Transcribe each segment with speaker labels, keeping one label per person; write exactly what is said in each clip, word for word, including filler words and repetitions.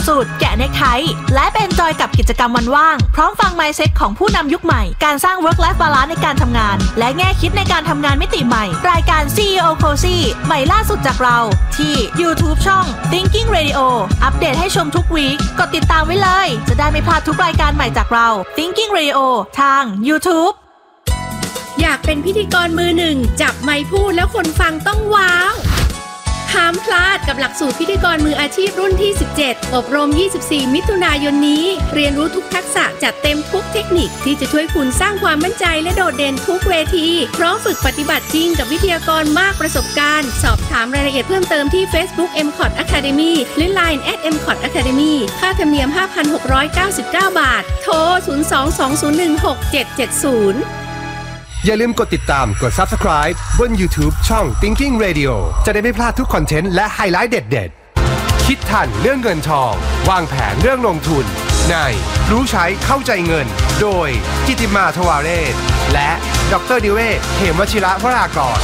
Speaker 1: สูตรแกะเนคไทและเป็นจอยกับกิจกรรมวันว่างพร้อมฟัง mindset ของผู้นำยุคใหม่การสร้าง work life balance ในการทำงานและแง่คิดในการทำงานมิติใหม่รายการ ซี อี โอ Cozy ใหม่ล่าสุดจากเราที่ YouTube ช่อง Thinking Radio อัปเดตให้ชมทุกวีคกดติดตามไว้เลยจะได้ไม่พลาดทุกรายการใหม่จากเรา Thinking Radio ทาง YouTube
Speaker 2: อยากเป็นพิธีกรมือหนึ่งจับไมค์พูดแล้วคนฟังต้องว้าวห้ามพลาดกับหลักสูตรพิธีกรมืออาชีพรุ่นที่สิบเจ็ดอบรมยี่สิบสี่มิถุนายนนี้เรียนรู้ทุกทักษะจัดเต็มทุกเทคนิคที่จะช่วยคุณสร้างความมั่นใจและโดดเด่นทุกเวทีพร้อมฝึกปฏิบัติจริงกับวิทยากรมากประสบการณ์สอบถามรายละเอียดเพิ่มเติมที่ Facebook เอ็ม คอท Academy หรือ ไลน์ แอท เอ็ม คอท Academy ค่าธรรมเนียม ห้าพันหกร้อยเก้าสิบเก้า บาทโทรศูนย์ สอง สอง ศูนย์ หนึ่ง หก เจ็ด เจ็ด ศูนย์
Speaker 3: อย่าลืมกดติดตามกด Subscribe บน YouTube ช่อง Thinking Radio จะได้ไม่พลาดทุกคอนเทนต์และไฮไลท์เด็ดๆคิดทันเรื่องเงินทองวางแผนเรื่องลงทุนในรู้ใช้เข้าใจเงินโดยกิติมาทวาเรศและดร.ดิเวศ เหมวชิระวรากร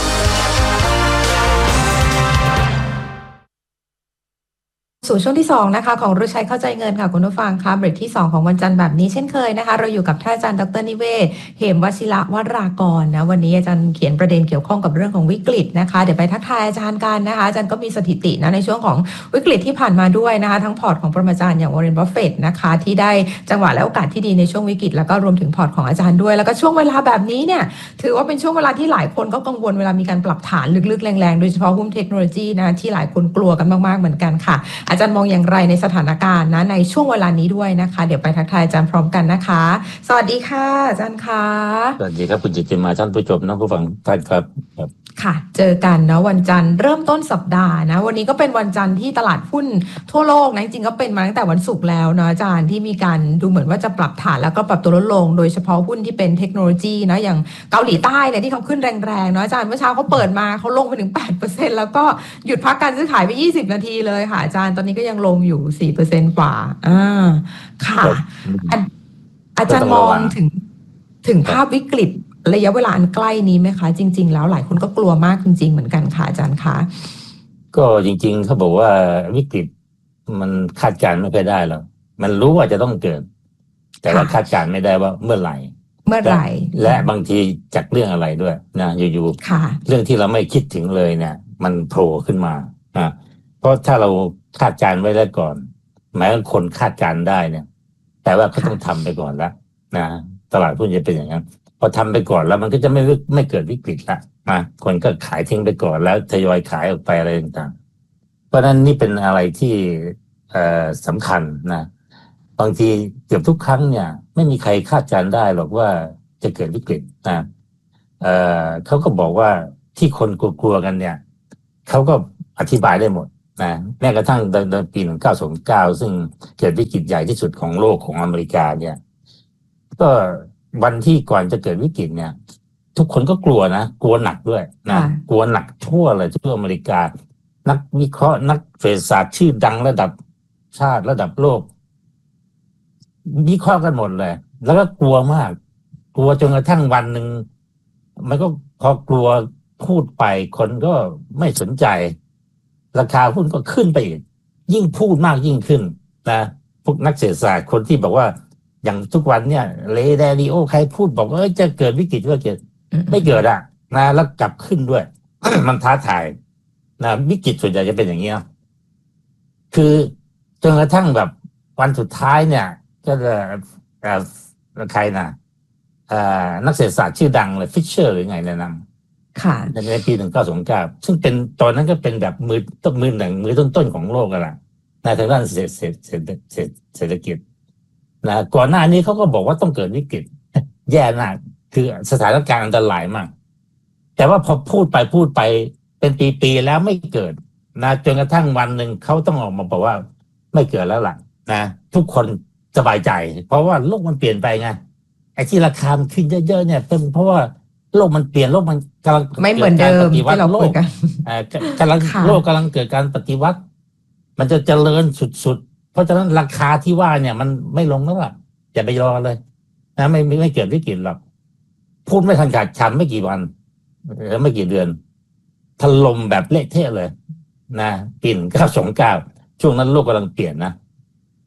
Speaker 4: สู่ช่วงที่สองนะคะของรู้ใช้เข้าใจเงินค่ะคุณผู้ฟังค่ะเบรกที่สองของวันจันทร์แบบนี้เช่นเคยนะคะเราอยู่กับท่านอาจารย์ดร.นิเวศ เหมวชิระวรากรนะวันนี้อาจารย์เขียนประเด็นเกี่ยวข้องกับเรื่องของวิกฤตนะคะเดี๋ยวไปทักทายอาจารย์กันนะคะอาจารย์ก็มีสถิตินะในช่วงของวิกฤตที่ผ่านมาด้วยนะคะทั้งพอร์ตของปรมาจารย์อย่างวอร์เรน บัฟเฟตต์นะคะที่ได้จังหวะและโอกาสที่ดีในช่วงวิกฤตแล้วก็รวมถึงพอร์ตของอาจารย์ด้วยแล้วก็ช่วงเวลาแบบนี้เนี่ยถือว่าเป็นช่วงเวลาที่หลายคนก็กังวลเวลามีการปรับฐานลึกๆแรงๆโดยเฉพาะหุ้นเทคโนโลยีนะที่หลายคนกลัวกันมากๆเหมือนกันค่ะอาจารย์มองอย่างไรในสถานการณ์นะในช่วงเวลานี้ด้วยนะคะเดี๋ยวไปทักทายอาจารย์พร้อมกันนะคะสวัสดีค่ะอาจารย์คะ
Speaker 5: สวัสดีครับคุณจิตติมาท่านผู้ชมท่านผู้ฟังท่านครับ
Speaker 4: ค่ะเจอกันเนาะวันจันทร์เริ่มต้นสัปดาห์นะวันนี้ก็เป็นวันจันทร์ที่ตลาดหุ้นทั่วโลกนะจริงๆก็เป็นมาตั้งแต่วันศุกร์แล้วเนาะอาจารย์ที่มีการดูเหมือนว่าจะปรับฐานแล้วก็ปรับตัวลดลงโดยเฉพาะหุ้นที่เป็นเทคโนโลยีนะอย่างเกาหลีใต้เนี่ยที่เขาขึ้นแรงๆเนาะอาจารย์เมื่อเช้าเขาเปิดมาเขาลงไปถึง แปดเปอร์เซ็นต์ แล้วก็หยุดพักการซื้อขายไปยี่สิบนาทีเลยค่ะอาจารย์ตอนนี้ก็ยังลงอยู่ สี่เปอร์เซ็นต์ กว่าอ่าค่ะอาจารย์มองถึงถึงภาพวิกฤตระยะเวลาอันใกล้นี้ไหมคะจริงๆแล้วหลายคนก็กลัวมากจริงๆเหมือนกันค่ะอาจารย์คะ
Speaker 5: ก็จริงๆเขาบอกว่าวิกฤตมันคาดการณ์ไม่ค่อยได้หรอกมันรู้ว่าจะต้องเกิดแต่ว่าคาดการณ์ไม่ได้ว่าเมื่อไหร่
Speaker 4: เมื่อไหร่
Speaker 5: และบางทีจากเรื่องอะไรด้วยนะอยู่ๆเรื่องที่เราไม่คิดถึงเลยเนี่ยมันโผล่ขึ้นมานะเพราะถ้าเราคาดการณ์ไว้ได้ก่อนหมายถึงคนคาดการณ์ได้เนี่ยแต่ว่าเขาต้องทำไปก่อนแล้วนะตลาดหุ้นจะเป็นอย่างนั้นพอทำไปก่อนแล้วมันก็จะไม่ไม่เกิดวิกฤตละนะคนก็ขายทิ้งไปก่อนแล้วทยอยขายออกไปอะไรต่างๆเพราะนั้นนี่เป็นอะไรที่เอ่อสำคัญนะบางทีเกือบทุกครั้งเนี่ยไม่มีใครคาดการณ์ได้หรอกว่าจะเกิดวิกฤตนะเอ่อเขาก็บอกว่าที่คนกลัวๆกันเนี่ยเขาก็อธิบายได้หมดนะแม้กระทั่งในปีหนึ่งเก้าสองเก้าซึ่งเกิดวิกฤตใหญ่ที่สุดของโลกของอเมริกาเนี่ยก็วันที่ก่อนจะเกิดวิกฤตเนี่ยทุกคนก็กลัวนะกลัวหนักด้วยนะกลัวหนักทั่วเลยทั่วอเมริกานักวิเคราะห์นักเศรษฐศาสตร์ชื่อดังระดับชาติระดับโลกวิเคราะห์กันหมดเลยแล้วก็กลัวมากกลัวจนกระทั่งวันหนึ่งมันก็พอกลัวพูดไปคนก็ไม่สนใจราคาหุ้นก็ขึ้นไปอีกยิ่งพูดมากยิ่งขึ้นนะพวกนักเศรษฐศาสตร์คนที่บอกว่าอย่างทุกวันเนี่ยเลเดริโอใครพูดบอกว่าจะเกิดวิกฤตว่าเกิดไม่เกิดอ่ะนะแล้วกลับขึ้นด้วย มันท้าทายนะวิกฤตส่วนใหญ่จะเป็นอย่างนี้คือจนกระทั่งแบบวันสุดท้ายเนี่ยก็จะเอ่อใครนะเอ่อนักเศรษฐศาสตร์ชื่อดังเลยฟิชเชอร์หรือไงเนี่ยนะ
Speaker 4: ค่ะ
Speaker 5: ในปีหนึ่งเก้าสองเก้าซึ่งเป็นตอนนั้นก็เป็นแบบมือต้นมือหนึ่งมือต้นๆของโลกกันละในทางด้านเศรษฐเศรษฐเศรษฐกิจนะก่อนหน้านี้เขาก็บอกว่าต้องเกิดวิกฤตแย่มากคือสถานการณ์อันตรายมากแต่ว่าพอพูดไปพูดไปเป็นปีๆแล้วไม่เกิดนะจนกระทั่งวันหนึ่งเขาต้องออกมาบอกว่าไม่เกิดแล้วล่ะนะทุกคนสบายใจเพราะว่าโลกมันเปลี่ยนไปไงไอ้ที่ราคาขึ้นเยอะๆเนี่ยเป็นเพราะว่าโลกมันเปลี่ยนโลกมันกำลัง
Speaker 4: ไม่เหมือนเดิมที่เราคุยกัน
Speaker 5: กำลังโลกกำลังเกิดการปฏิวัติมันจะเจริญสุดๆเพราะฉะนั้นราคาที่ว่าเนี่ยมันไม่ลงแล้วล่ะอย่าไปรอเลยนะไม่ไม่เกิดวิกฤตหรอกพูดไม่ทันขาดคำไม่กี่วันหรือไม่กี่เดือนถล่มแบบเละเทะเลยนะปีหนึ่งเก้าสองเก้าช่วงนั้นโลกกำลังเปลี่ยนนะ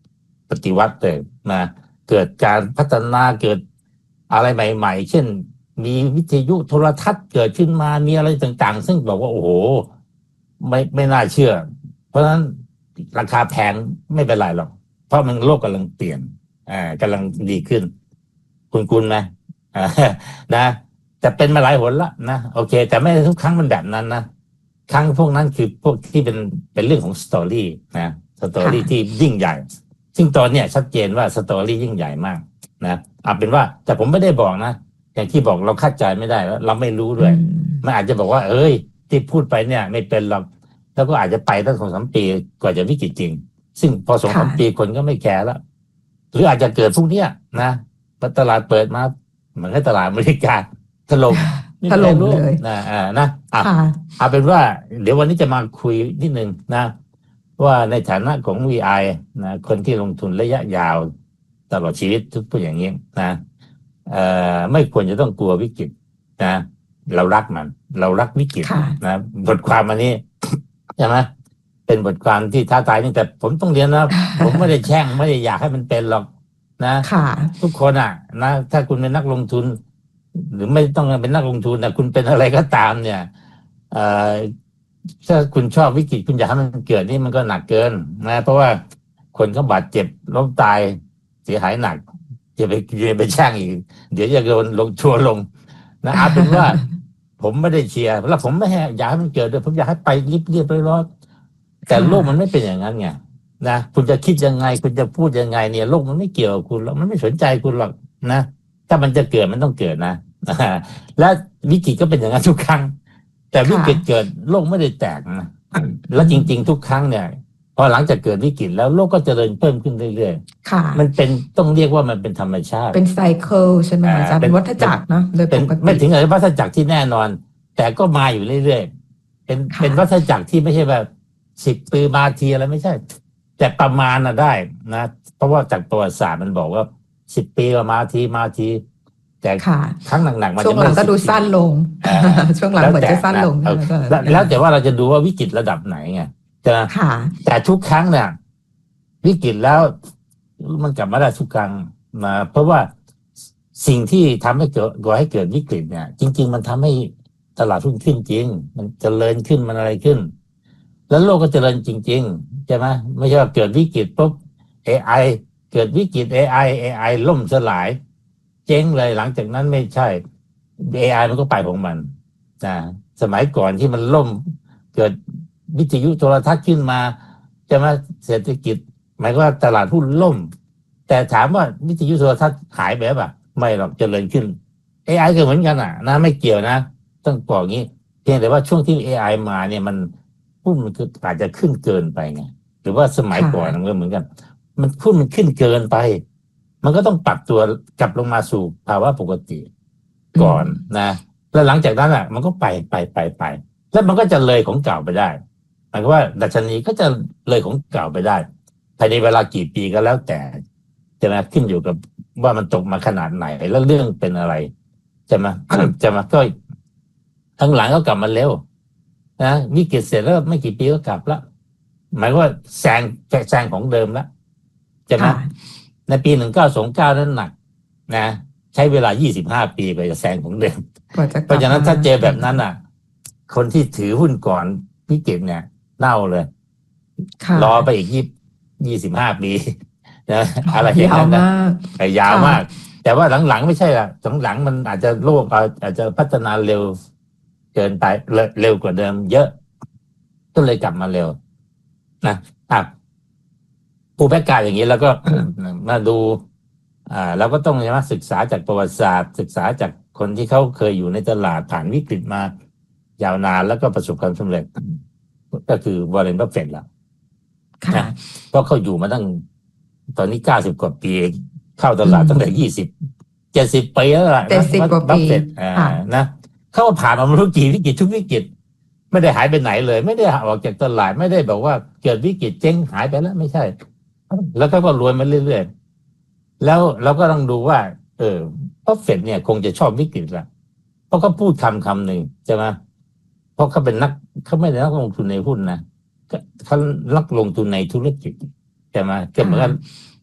Speaker 5: ปฏิวัติเลยนะเกิดการพัฒนาเกิดอะไรใหม่ๆเช่นมีวิทยุโทรทัศน์เกิดขึ้นมามีอะไรต่างๆซึ่งบอกว่าโอ้โหไม่ไม่น่าเชื่อเพราะฉะนั้นราคาแพงไม่เป็นไรหรอกเพราะมันโลกกำลังเปลี่ยนอ่ากำลังดีขึ้นคุณคุณไหมอ่านะจะเป็นมาหลายหนละนะโอเคแต่ไม่ทุกครั้งมันแบบนั้นนะครั้งพวกนั้นคือพวกที่เป็นเป็นเรื่องของสตอรี่นะสตอรี่ที่ยิ่งใหญ่ซึ่งตอนเนี้ยชัดเจนว่าสตอรี่ยิ่งใหญ่มากนะเอาเป็นว่าแต่ผมไม่ได้บอกนะอย่างที่บอกเราคาดใจไม่ได้แล้วเราไม่รู้ด้วยมันอาจจะบอกว่าเอ้ยที่พูดไปเนี่ยไม่เป็นหรอกแล้วก็อาจจะไปตั้งสองสามปีกว่าจะวิกฤตจริงซึ่งพอสองสามปีคนก็ไม่แคร์แล้วหรืออาจจะเกิดพวกเนี้ยนะตลาดเปิดมาเหมือนให้ตลาดอเมริกาถล่ม
Speaker 4: ถล่มเลย
Speaker 5: นะอ่านะอ่ะเอาเป็นว่าเดี๋ยววันนี้จะมาคุยนิดนึงนะว่าในฐานะของ วี ไอ นะคนที่ลงทุนระยะยาวตลอดชีวิตทุกผู้อย่างนี้นะเอ่อไม่ควรจะต้องกลัววิกฤตนะเรารักมันเรารักวิกฤตนะบทความอันนี้ใช่ไหมเป็นบทความที่ท้าทายนี่แต่ผมต้องเรียนนะผมไม่ได้แช่งไม่ได้อยากให้มันเป็นหรอกนะทุกคนอ่ะนะถ้าคุณเป็นนักลงทุนหรือไม่ต้องเป็นนักลงทุนนะคุณเป็นอะไรก็ตามเนี่ยเอ่อถ้าคุณชอบวิกฤตคุณอยากให้มันเกิดนี่มันก็หนักเกินนะเพราะว่าคนเขาบาดเจ็บล้มตายเสียหายหนักจะไปจะไปแช่งอีกเดี๋ยวจะโดนลงทัวร์ลงนะเอาเป็นว่าผมไม่ได้เชียร์แล้วผมไม่ให้อยากให้มันเกิดด้วยผมอยากให้ไปรีบเรียบร้อยแต่โลกมันไม่เป็นอย่างนั้นไงนะคุณจะคิดยังไงคุณจะพูดยังไงเนี่ยโลกมันไม่เกี่ยวกับคุณหรอกมันไม่สนใจคุณหรอกนะถ้ามันจะเกิดมันต้องเกิดนะและวิกฤตก็เป็นอย่างนั้นทุกครั้งแต่วิกฤตเกิดโลกไม่ได้แตกนะแล้วจริงๆทุกครั้งเนี่ยพอหลังจากเกิดวิกฤตแล้วโลกก็เจริญเพิ่มขึ้นเรื่อยๆมันเป็นต้องเรียกว่ามันเป็นธรรมชาติ
Speaker 4: เป็นไซเคิลใช่ไหมอาจารย์เป็นวัฏจักรนะโดยปกติ
Speaker 5: ไม่ถึงกับวัฏจักรที่แน่นอนแต่ก็มาอยู่เรื่อยๆเป็นเป็นวัฏจักรที่ไม่ใช่แบบสิบปีมาทีอะไรไม่ใช่แต่ประมาณน่ะได้นะเพราะว่าจากประวัติศาสตร์มันบอกว่าสิบปีก็มาทีมาทีแต่ครั้งหนักๆมันจะ
Speaker 4: ช่วงหลังก็ดูสั้นลงช่วงหลังเหมือนจะสั้นลง
Speaker 5: แล้วแต่ว่าเราจะดูว่าวิกฤตระดับไหนไงใช่ไหมแต่ทุกครั้งเนี่ยวิกฤตแล้วมันกลับมาได้ทุกครั้งมาเพราะว่าสิ่งที่ทำให้เกิดก่อให้เกิดวิกฤตเนี่ยจริงๆมันทำให้ตลาดหุ้นขึ้นจริงมันเจริญขึ้นมันอะไรขึ้นแล้วโลกก็เจริญจริงๆใช่ไหมไม่ใช่ว่าเกิดวิกฤตปุ๊บ เอ ไอ เกิดวิกฤต เอ ไอ เอ ไอ ล่มสลายเจ๊งเลยหลังจากนั้นไม่ใช่ เอ ไอ มันก็ไปของมันนะสมัยก่อนที่มันล่มเกิดวิทยุโทรทัศน์ขึ้นมาใช่ไหมเศรษฐกิจหมายว่าตลาดหุ้นล่มแต่ถามว่าวิทยุโทรทัศน์หายไปป่ะไม่หรอกเจริญขึ้น เอ ไอ ก็เหมือนกันอ่ะนะไม่เกี่ยวนะต้องบอกงี้เพียงแต่ว่าช่วงที่ เอ ไอ มาเนี่ยมันหุ้นมันคืออาจจะขึ้นเกินไปไงหรือว่าสมัยก่อนมันก็เหมือนกันมันหุ้นมันขึ้นเกินไปมันก็ต้องปรับตัวกลับลงมาสู่ภาวะปกติก่อนนะแล้วหลังจากนั้นอ่ะมันก็ไปไปไปไปแล้วมันก็จะเลยของเก่าไปได้หมายความว่าดัชนีก็จะเลยของเก่าไปได้ภายในเวลากี่ปีก็แล้วแต่จะมาขึ้นอยู่กับว่ามันตกมาขนาดไหนแล้วเรื่องเป็นอะไรจะมาจะมาก็ทั้งหลังก็กลับมาเร็วนะวิกฤตเสร็จแล้วไม่กี่ปีก็กลับละหมายว่าแซงแซงของเดิมละจะมาในปีหนึ่งเก้าสองเก้านั้นหนักนะใช้เวลายี่สิบห้าปีไปจะแซงของเดิมเพราะฉะนั้นถ้าเจอแบบนั้นอ่ะคนที่ถือหุ้นก่อนวิกฤตเนี่ยเน่าเลยรอไปอีกยี่ยี่สิบห้าปีนะอะไรอย่างนั้นนะยาวมากแต่ว่าหลังๆไม่ใช่ละหลังๆมันอาจจะโลกอาจจะพัฒนาเร็วเกินไปเร็วกว่าเดิมเยอะก็เลยกลับมาเร็วนะอ่ะผู้แพ้การอย่างนี้แล้วก็ มาดูอ่าเราก็ต้องมาศึกษาจากประวัติศาสตร์ศึกษาจากคนที่เขาเคยอยู่ในตลาดผ่านวิกฤตมายาวนานแล้วก็ประสบความสำเร็จก็คือวอร์เรน บัฟเฟตต์ละนะเพราะเขาอยู่มาตั้งตอนนี้เก้าสิบกว่าปีเข้าตลาดตั้งแต่ยี่สิบเจ็ดสิบปีแล้วล่ะบัฟเฟตต์อ่านะเขาผ่านมาทุกกี่วิกฤตทุกวิกฤตไม่ได้หายไปไหนเลยไม่ได้ออกจากตลาดไม่ได้บอกว่าเกิดวิกฤตเจ๊งหายไปแล้วไม่ใช่แล้วก็รวยมาเรื่อยๆแล้วเราก็ต้องดูว่าเออบัฟเฟตต์เนี่ยคงจะชอบวิกฤตละเพราะเขาพูดคำคำหนึ่งใช่ไหมเพราะเขาเป็นนักเขาไม่ได้นักลงทุนในหุ้นนะเขานักลงทุนในธุรกิจใช่ไหมก็เหมือนกัน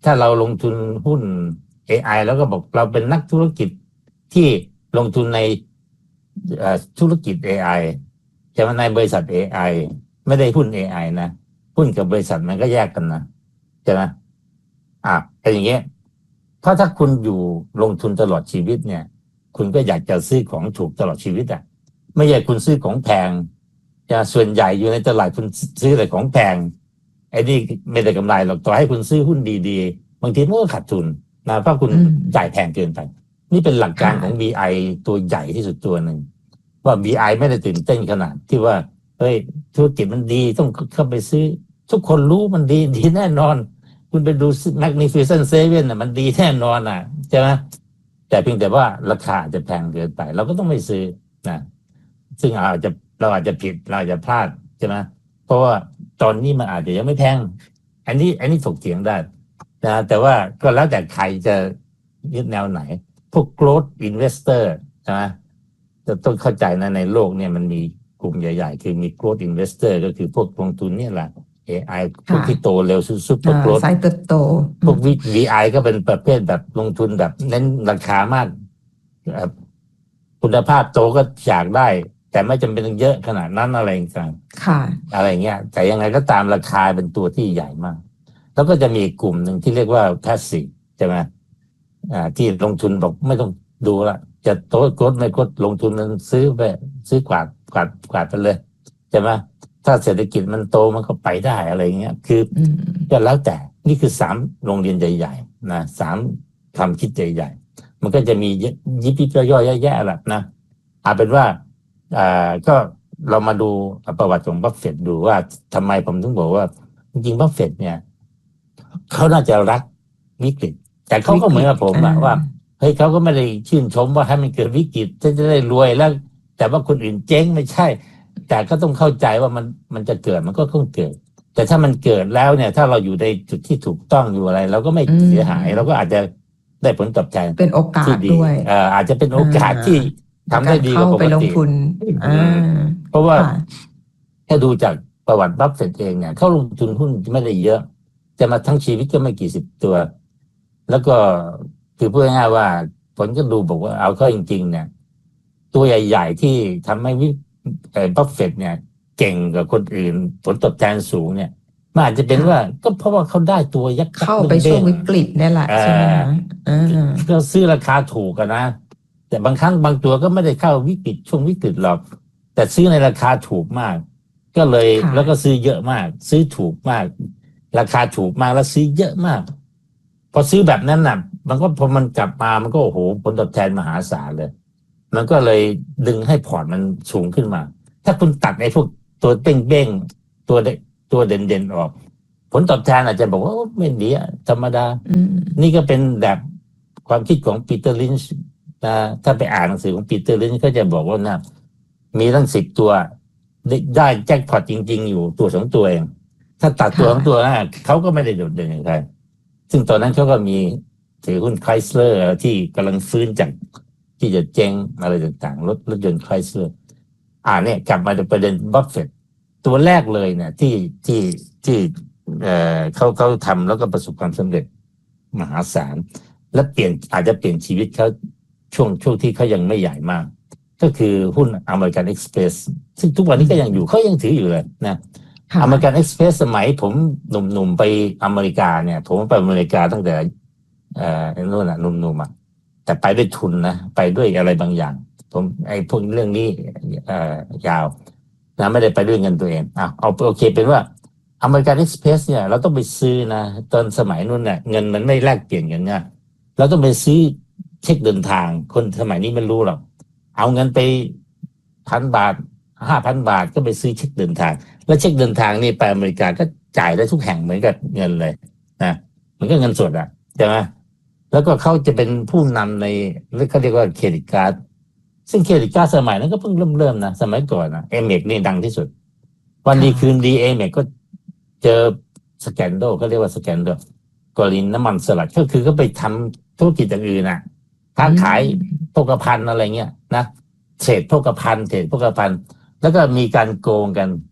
Speaker 5: ถ้าเราลงทุนหุ้น เอ ไอ แล้วก็บอกเราเป็นนักธุรกิจที่ลงทุนในธุรกิจ เอ ไอ จะมาในบริษัท เอ ไอ ไม่ได้หุ้น เอ ไอ นะหุ้นกับบริษัทมันก็แยกกันนะใช่ไหมอ่ะเป็นอย่างเงี้ยเพราะถ้าคุณอยู่ลงทุนตลอดชีวิตเนี่ยคุณก็อยากจะซื้อของถูกตลอดชีวิตอ่ะไม่ใช่คุณซื้อของแพงจะส่วนใหญ่อยู่ในตลาดคุณซื้อแต่ของแพงไอ้นี่ไม่ได้กำไรหรอกต่อให้คุณซื้อหุ้นดีๆบางทีมันก็ขาดทุนนะเพราะคุณจ่ายแพงเกินไปนี่เป็นหลักการของ บี ไอ ตัวใหญ่ที่สุดตัวหนึ่งว่า บี ไอ ไม่ได้ตื่นเต้นขนาดที่ว่าเฮ้ยธุรกิจมันดีต้องเข้าไปซื้อทุกคนรู้มันดีดีแน่นอนคุณไปดู Magnificent Seven น่ะมันดีแน่นอนน่ะใช่ไหมแต่เพียงแต่ว่าราคาจะแพงเกินไปเราก็ต้องไม่ซื้อนะซึ่งอาจจะเราอาจจะผิดเราอาจจะพลาดใช่ไหมเพราะว่าตอนนี้มันอาจจะยังไม่แพงอันนี้อันนี้ถกเถียงได้นะแต่ว่าก็แล้วแต่ใครจะยึดแนวไหนพวก growth investor ใช่ไหมจะต้องเข้าใจนะในโลกเนี่ยมันมีกลุ่มใหญ่ๆคือมี growth investor ก็คือพวกลงทุนเนี่ยแหละ เอ ไอ พวกที่โตเร็วซุปเปอร์โกรท
Speaker 4: สายเติบโต
Speaker 5: พวก วี ไอ ก็เป็นประเภทแบบลงทุนแบบเน้นราคามากคุณภาพโตก็อยากได้แต่ไม่จำเป็นต้องเยอะขนาดนั้นอะไรต่างๆอะไรเงี้ยแต่ยังไงก็ตามราคาเป็นตัวที่ใหญ่มากแล้วก็จะมีกลุ่มหนึ่งที่เรียกว่า passive ใช่ไหมอ่าที่ลงทุนบอกไม่ต้องดูละจะโตโกรทไม่โกรทลงทุนนั้นซื้อไปซื้อกวาดกวาดกวาดไปเลยใช่ไหมถ้าเศรษฐกิจมันโตมันก็ไปได้อะไรเงี้ยคือก็แล้วแต่นี่คือสามโรงเรียนใหญ่ๆนะสามความคิดใหญ่ๆมันก็จะมียิบยิบย่อยๆแย่ๆแหละนะเอาเป็นว่าอ่าก็เรามาดูประวัติของบัฟเฟตต์ดูว่าทำไมผมถึงบอกว่าจริงๆบัฟเฟตต์เนี่ยเขาน่าจะรักวิกฤตแต่เขาก็เหมือนกับผมอะว่าเฮ้ยเขาก็ไม่ได้ชื่นชมว่าให้มันเกิดวิกฤตจะได้รวยแล้วแต่ว่าคนอื่นเจ๊งไม่ใช่แต่ก็ต้องเข้าใจว่ามันมันจะเกิดมันก็ต้องเกิดแต่ถ้ามันเกิดแล้วเนี่ยถ้าเราอยู่ในจุดที่ถูกต้องอยู่อะไรเราก็ไม่เสียหายเราก็อาจจะได้ผลตอบแทน
Speaker 4: เป็นโอกาสด้วย
Speaker 5: เอ่ออาจจะเป็นโอกาสที่ทำได้ดีกว่าปกติเพราะว่าถ้าดูจากประวัติบัฟเฟตต์เองเนี่ยเขาลงทุนหุ้นไม่ได้เยอะจะมาทั้งชีวิตก็ไม่กี่สิบตัวแล้วก็คือพูดง่ายๆว่าผลก็ดูบอกว่าเอาเข้าจริงๆเนี่ยตัวใหญ่ๆที่ทำให้วิบัฟเฟตต์เนี่ยเก่งกว่าคนอื่นผลตอบแทนสูงเนี่ยมันอาจจะเป็นว่าก็เพราะว่าเขาได้ตัวยักษ์
Speaker 4: เข้าไปช่วงวิกฤตนี่แหละใช่ไหมคะ
Speaker 5: ก็ซื้อราคาถูกกันนะแต่บางครั้งบางตัวก็ไม่ได้เข้าวิกฤตช่วงวิกฤตหรอกแต่ซื้อในราคาถูกมากก็เลยแล้วก็ซื้อเยอะมากซื้อถูกมากราคาถูกมากแล้วซื้อเยอะมากพอซื้อแบบนั้นน่ะมันก็พอมันกลับมามันก็โอ้โหผลตอบแทนมหาศาลเลยมันก็เลยดึงให้พอร์ตมันสูงขึ้นมาถ้าคุณตัดไอ้พวกตัวเบ้งๆตัวตัวเด่นๆออกผลตอบแทนอาจจะบอกว่าไม่ดีธรรมดานี่ก็เป็นแบบความคิดของปีเตอร์ลินช์นะถ้าไปอ่านหนังสือของปีเตอร์ลินช์ก็จะบอกว่านะมีตั้งสิบตัวได้แจ็คพอตจริงๆอยู่ตัวสองตัวเองถ้าตัดตัวของตัวนะเขาก็ไม่ได้โดดเด่นอย่างไรซึ่งตอนนั้นเขาก็มีถือหุ้นไครสเลอร์ที่กำลังฟื้นจากที่จะเจ๊งอะไรต่างๆรถรถยนต์ไครสเลอร์อ่าเนี่ยกลับมาในประเด็นบัฟเฟตต์ตัวแรกเลยเนี่ยที่ที่ที่เอ่อเขาเขาทำแล้วก็ประสบความสำเร็จมหาศาลและเปลี่ยนอาจจะเปลี่ยนชีวิตเขาช่วงช่วงที่เขายังไม่ใหญ่มากก็คือหุ้นอเมริกันเอ็กซ์เพรสซึ่งทุกวันนี้ก็ยังอยู่เขายังถืออยู่เลยนะอเมริกันเอ็กซ์เพรสสมัยผมหนุ่มๆไปอเมริกาเนี่ยผมไปอเมริกาตั้งแต่เอ่อนู่นน่ะหนุ่มๆอ่ะแต่ไปด้วยทุนนะไปด้วยอะไรบางอย่างผมไอ้พวกเรื่องนี้เอ่อยาวนะไม่ได้ไปด้วยเงินตัวเองอ่ะเอาโอเคเป็นว่าอเมริกันเอ็กซ์เพรสเนี่ยเราต้องไปซื้อนะตอนสมัยนู้นเนี่ยเงินมันไม่แลกเปลี่ยนกันเนี่ยเราต้องไปซื้อเช็คเดินทางคนสมัยนี้ไม่รู้หรอกเอาเงินไปพันบาทห้าพันบาทก็ไปซื้อเช็คเดินทางแล้วเช็คเดินทางนี่ไปอเมริกาก็จ่ายได้ทุกแห่งเหมือนกับเงินเลยนะมันก็เงินสดอ่ะใช่ไหมแล้วก็เขาจะเป็นผู้นำในเขาเรียกว่าเครดิตการ์ดซึ่งเครดิตการ์ดสมัยนั้นก็เพิ่งเริ่มเริ่มนะสมัยก่อนนะเอเมกนี่ดังที่สุดวันดีคืนดีเอเมกก็เจอสแกนโดเขาเรียกว่าสแกนโดกรณีน้ำมันสลัดก็คือก็ไปทำธุรกิจอย่างอื่นน่ะค้าขายโภคภัณฑ์อะไรเงี้ยนะเทรดโภคภัณฑ์เทรดโภคภัณฑ์แล้วก็มีการโกงกัน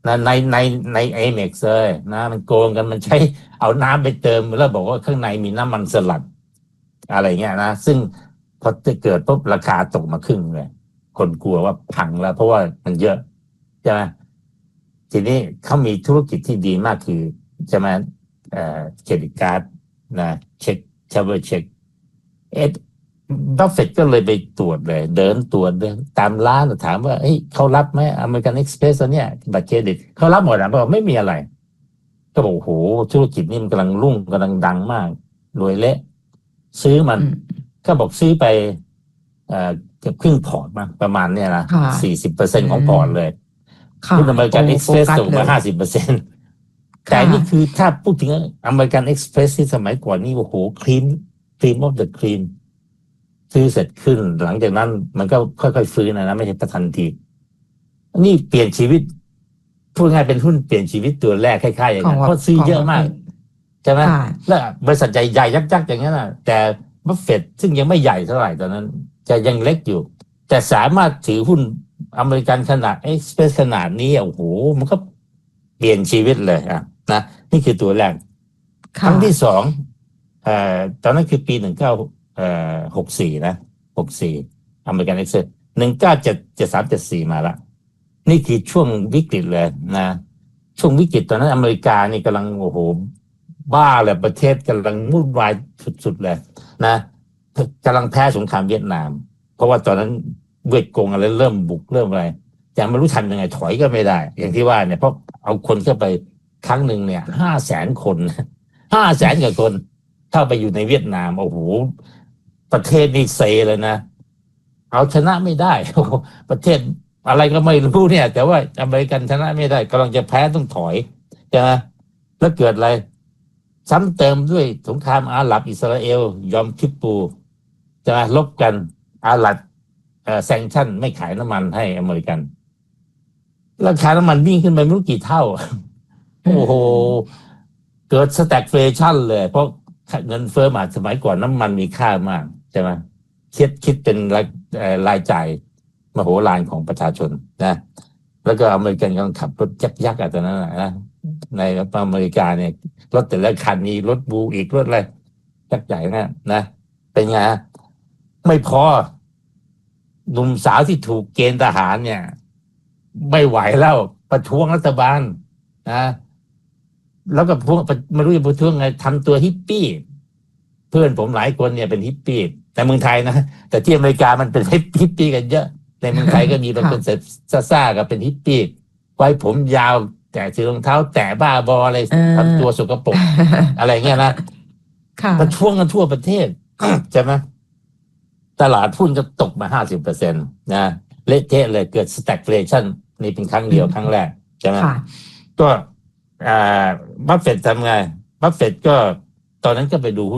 Speaker 5: นะในในใน เอ เม็กซ์ เลยนะมันโกงกันมันใช้เอาน้ำไปเติมแล้วบอกว่าข้างในมีน้ำมันสลัดอะไรเงี้ยนะซึ่งพอจะเกิดปุ๊บราคาตกมาครึ่งเลยคนกลัวว่าพังแล้วเพราะว่ามันเยอะใช่ไหมทีนี้เขามีธุรกิจที่ดีมากคือใช่ไหมเอ่อเครดิตการ์ดนะเช็คเทเวอร์เช็คเอ็ดบัฟเฟตก็เลยไปตรวจเลยเดินตรวจเดินตามร้านถามว่าเฮ้ยเขารับไหมอเมริกันเอ็กซ์เพรสเนี่ยบัตรเครดิตเขารับหมดนะบอกไม่มีอะไรก็บอกโอ้โหธุรกิจนี่มันกำลังรุ่งกำลังดังมากรวยเละซื้อมันก็บอกซื้อไปเอ่อเกือบครึ่งพอร์ตมาประมาณเนี่ยนะสี่สิบเปอร์เซ็นต์ของพอร์ตเลยคุณอเมริกันเอ็กซ์เพรสตกมาห้าสิบเปอร์เซ็นต์แต่นี่คือถ้าพูดถึงอเมริกันเอ็กซ์เพรสที่สมัยก่อนนี่โอ้โหครีมครีมออฟเดอะครีมซื้อเสร็จขึ้นหลังจากนั้นมันก็ค่อยๆฟื้นนะนะไม่ใช่ทันทีนี่เปลี่ยนชีวิตพูดง่ายเป็นหุ้นเปลี่ยนชีวิตตัวแรกคล้ายๆอย่างนั้นเพราะซื้อเยอะมากใช่ไหมแล้วบริษัทใหญ่ๆยักษ์ๆอย่างนั้นนะแต่บัฟเฟตต์ซึ่งยังไม่ใหญ่เท่าไหร่ตอนนั้นจะยังเล็กอยู่แต่สามารถถือหุ้นอเมริกันขนาดเอ็กซ์เพรสขนาดนี้โอ้โหมันก็เปลี่ยนชีวิตเลยอ่ะนะนี่คือตัวแรกครั้งที่สองเอ่อตอนนั้นคือปีหนึ่งเก้าเอ่อหกสี่นะหกสี่อเมริกันเอ็กซ์หนึ่งเก้าเจ็ดเจ็ดสามเจ็ดสี่มาละนี่คือช่วงวิกฤตเลยนะช่วงวิกฤตตอนนั้นอเมริกานี่กำลังโอ้โหบ้าเลยประเทศกำลังวุ่นวายสุดๆเลยนะกำลังแพ้สงครามเวียดนามเพราะว่าตอนนั้นเวียดกงอะไรเริ่มบุกเริ่มอะไรยังไม่รู้ทันยังไงถอยก็ไม่ได้อย่างที่ว่าเนี่ยเพราะเอาคนเข้าไปครั้งหนึ่งเนี่ยห้าแสนคนห้าแสนกว่าคนเข้าไปอยู่ในเวียดนามโอ้โหประเทศนี่เซเลยนะเอาชนะไม่ได้ประเทศอะไรก็ไม่รู้เนี่ยแต่ว่าอเมริกันชนะไม่ได้กำลังจะแพ้ต้องถอยใช่ไหมแล้วเกิดอะไรซ้ำเติมด้วยสงครามอาหรับอิสราเอลยอมคิปปูจะลบกันอาหรับเอ่อแซงชั่นไม่ขายน้ำมันให้อเมริกันราคาน้ำมันวิ่งขึ้นไปไม่รู้กี่เท่าโอ้โหเกิดสแต็กเฟชั่นเลยเพราะเงินเฟ้อมาสมัยก่อนน้ำมันมีค่ามากใช่ไหมคิดคิดเป็นรายรายจ่ายมโหฬารของประชาชนนะแล้วก็อเมริกันกำลังขับรถยักษ์ยักษ์ตอนนั้นนะในอเมริกาเนี่ยรถแต่ละคันมีรถบูอีกรถอะไรยักษ์ใหญ่นะนะเป็นไงไม่พอหนุ่มสาวที่ถูกเกณฑ์ทหารเนี่ยไม่ไหวแล้วประท้วงรัฐบาลนะแล้วก็พวกไม่รู้จะประท้วงไงทำตัวฮิปปี้เพื่อนผมหลายคนเนี่ยเป็นฮิปปี้แต่เมืองไทยนะแต่ที่อเมริกามันเป็นฮิปปี้กันเยอะในเมืองไทยก็มีบางคนซ่าๆกับเป็นฮิปปี้ไว้ผมยาวแต่ซื้อรองเท้าแตะบ้าบออะไรทำตัวสกปรกอะไรเงี้ยนะประท้วงกันทั่วประเทศใช่ไหมตลาดหุ้นก็ตกมา ห้าสิบเปอร์เซ็นต์ นะเละเทะเลยเกิด stagflation นี่เป็นครั้งเดียวครั้งแรกใช่ไหมก็บัฟเฟตต์ทำไงบัฟเฟตต์ก็ตอนนั้นก็ไปดู